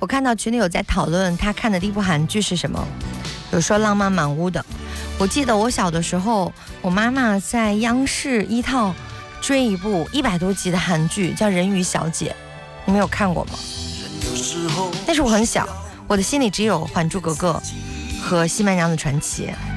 我看到群里有在讨论他看的第一部韩剧是什么，有说《浪漫满屋》的。我记得我小的时候，我妈妈在央视一套追一部100多集的韩剧，叫《人鱼小姐》，你们有看过吗？但是我很小，我的心里只有《还珠格格》和《西门娘子传奇》。